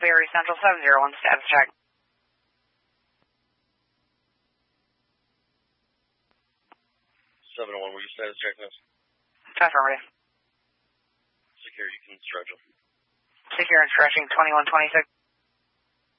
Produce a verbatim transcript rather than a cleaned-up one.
Berry Central seven zero one, status check. seven oh one, were you status checking us? Affirmative. Secure, you can stretch them. Secure and stretching twenty-one twenty-six.